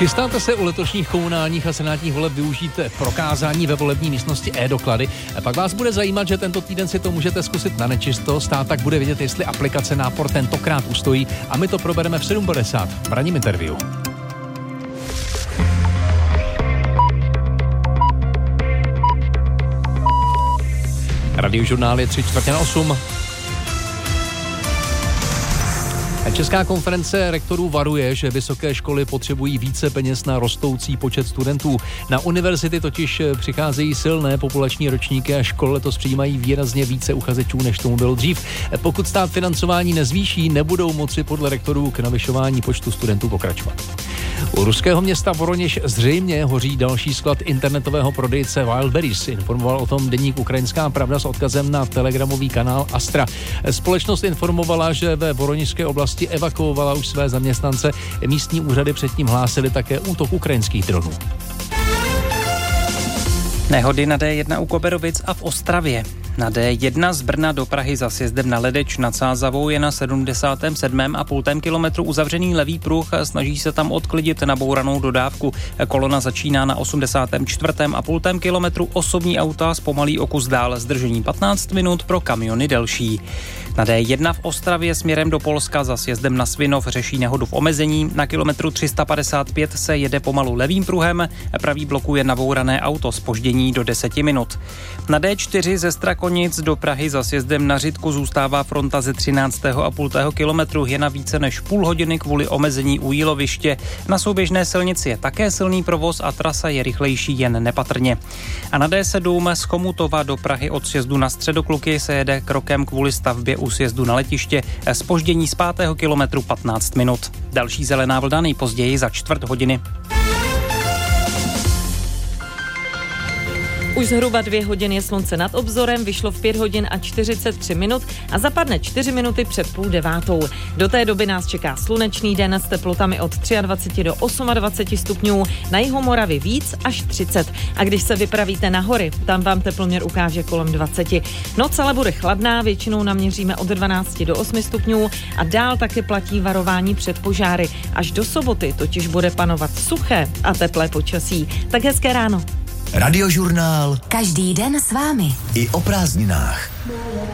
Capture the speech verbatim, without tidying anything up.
Chystáte se u letošních komunálních a senátních voleb využít prokázání ve volební místnosti e-doklady? Pak vás bude zajímat, že tento týden si to můžete zkusit na nečisto. Stát tak bude vědět, jestli aplikace Nápor tentokrát ustojí, a my to probereme v sedm padesát v ranním interview. Radiožurnál je tři čtvrtě na osm. Česká konference rektorů varuje, že vysoké školy potřebují více peněz na rostoucí počet studentů. Na univerzity totiž přicházejí silné populační ročníky a školy letos přijímají výrazně více uchazečů, než tomu bylo dřív. Pokud stát financování nezvýší, nebudou moci podle rektorů k navyšování počtu studentů pokračovat. U ruského města Voroněž zřejmě hoří další sklad internetového prodejce Wildberries. Informoval o tom deník Ukrajinská pravda s odkazem na telegramový kanál Astra. Společnost informovala, že ve voroněžské oblasti evakuovala už své zaměstnance. Místní úřady předtím hlásily také útok ukrajinských dronů. Nehody na D jedna u Koberovic a v Ostravě. Na D jedna z Brna do Prahy za sjezdem na Ledeč nad Sázavou je na sedmdesátém sedmém a půl kilometru uzavřený levý pruh a snaží se tam odklidit nabouranou dodávku. Kolona začíná na osmdesátém čtvrtém a půl kilometru, osobní auta zpomalí o kus dál, zdržení patnáct minut, pro kamiony delší. Na D jedna v Ostravě směrem do Polska za sjezdem na Svinov řeší nehodu v omezení. Na kilometru tři sta padesát pět se jede pomalu levým pruhem, pravý blokuje nabourané auto, zpoždění do deseti minut. Na D čtyři ze Strakonic do Prahy za sjezdem na Řitku zůstává fronta ze třináctého a půl kilometru, je na více než půl hodiny kvůli omezení u Jíloviště. Na souběžné silnici je také silný provoz a trasa je rychlejší jen nepatrně. A na D sedm z Chomutova do Prahy od sjezdu na Středokluky se jede krokem kvůli stavbě u sjezdu na letiště, zpoždění z pátého kilometru patnáct minut. Další zelená vlna nejpozději za čtvrt hodiny. Už zhruba dvě hodiny je slunce nad obzorem, vyšlo v pět hodin a čtyřicet tři minut a zapadne čtyři minuty před půl devátou. Do té doby nás čeká slunečný den s teplotami od dvacet tři do dvaceti osmi stupňů, na jihu Moravy víc až třicet. A když se vypravíte na hory, tam vám teploměr ukáže kolem dvacet. Noc ale bude chladná, většinou naměříme od dvanácti do osmi stupňů a dál taky platí varování před požáry. Až do soboty totiž bude panovat suché a teplé počasí. Tak hezké ráno. Radiožurnál. Každý den s vámi. I o prázdninách.